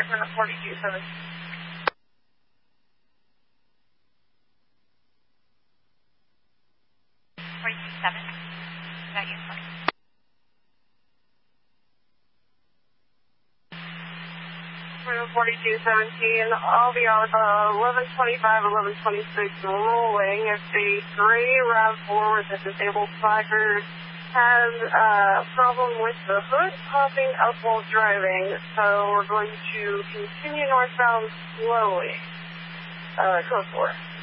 American 4270. 427. Is that you? Sorry. American 4217, I'll be on 1125, 1126 rolling. If the gray RAV4 with the disabled placard has a problem with the hood popping up while driving, so we're going to continue northbound slowly. Code 4.